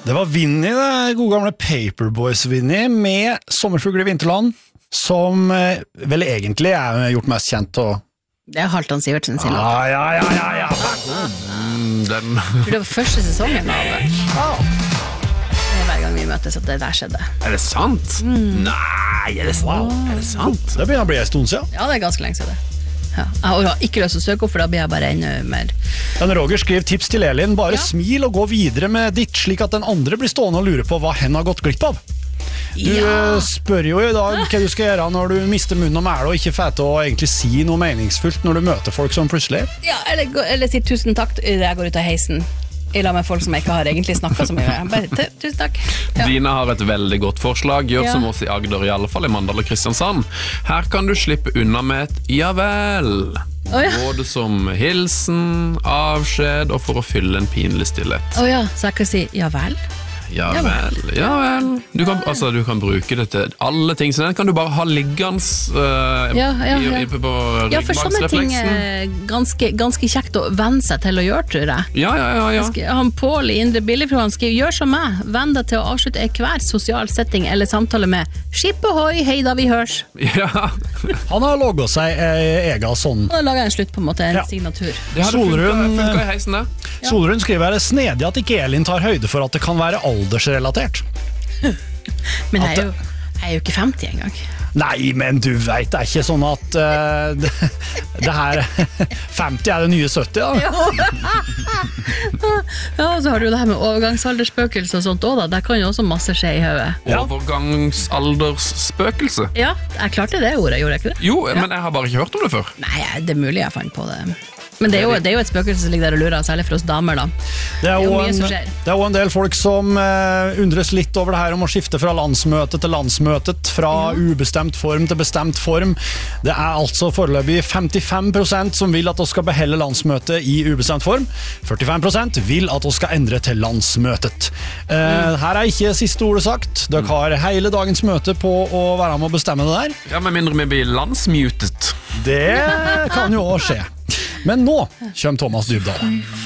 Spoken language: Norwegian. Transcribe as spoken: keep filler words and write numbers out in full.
Det var Vinny, det gode gamle Paperboys-Vinny, med Sommerfugler i Vinterland, som eh, vel egentlig er gjort mest kjent og... Det er Halvdan Sivertsen sin låt. Ja, ja, ja, ja, ja. Mm, den... Det var første sesongen av det. Wow. Det er hver gang vi møtes at det der skjedde. Er det sant? Mm. Nei, er det sant? Wow. Er det sant? Det begynner å bli en stund siden. Ja, det er ganske lenge siden det. Ja. Jeg har ikke lyst til å søke opp, for da blir jeg bare enda mer. Den Roger skriver tips til Elin, bare ja. smil og gå videre med ditt, slik at den andre blir stående og lure på hva hen har gått glipp av. Du ja. spør jo i dag hva du skal gjøre når du mister munnen og mæle og ikke får til å egentlig si noe meningsfullt når du møter folk som plutselig. Ja, eller, eller si tusen takk i det jeg går ut av heisen. I lag med folk som jeg ikke har egentlig snakket så mye med. Bare, tusen takk. Ja. Dina har et veldig godt forslag. Gjør ja. som oss i Agder, i alle fall i Mandal og Kristiansand. Her kan du slippe unna med et ja vel. Oh, ja. Både som hilsen, avskjed og for å fylle en pinlig stillhet. Å oh, ja, så jeg kan si ja vel. Ja vel, ja vel. Du kan, altså, du kan bruke det til alle ting, så den kan du bare ha liggende uh, ja, ja, ja. I, i, på ja, for sånne ting er ganske, ganske kjekt å venne seg til å gjøre, tror jeg. Ja, ja, ja, ja. Skal, han Paul i Indre Billigfru, han skriver, gjør som meg, venn deg til å avslutte hver sosial setting eller samtale med skip ohoi, hei da vi hørs. Ja. Han har logget seg eh, egen sånn. Han har laget en slutt på en måte, en ja. signatur. Det hadde Solrun, funket i heisen det. Ja. Solrun skriver, er det snedig at ikke Elin tar høyde for at det kan være aldersrelatert? Men jeg er, jo, jeg er jo ikke femti engang. Nei, men du vet, det er ikke sånn at uh, det, det her femti er det nye sytti, da. Ja, så har du jo det her med overgangsaldersspøkelse og sånt også da. Der kan jo også masse skje i høyet. Ja. Overgangsaldersspøkelse. Ja, jeg klarte det ordet, gjorde jeg ikke det? Jo, ja. men jeg har bare ikke hørt om det før. Nei, det er mulig jeg fant på det. Men det er, jo, det er jo et spøkelse som ligger der og lurer, særlig for oss damer da. Det er, det er jo jo mye en, som skjer. Det er jo en del folk som uh, undres litt over det her om å skifte fra landsmøte til landsmøtet, fra ja. ubestemt form til bestemt form. Det er altså foreløpig femtifem prosent som vil at vi skal beholde landsmøtet i ubestemt form. førtifem prosent vil at vi skal endre til landsmøtet. Uh, mm. Her er ikke siste ordet sagt. Dere har hele dagens møte på å være med å bestemme det der. Ja, med mindre vi blir landsmutet. Det kan jo også skje. Men nå kommer Thomas Dybdahl.